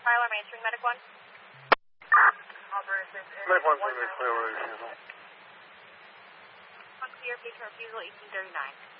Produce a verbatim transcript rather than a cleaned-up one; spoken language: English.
Fire alarm answering, Medic one. Medic one, clear, clear, clear. Unclear, patient refusal, eighteen thirty-nine.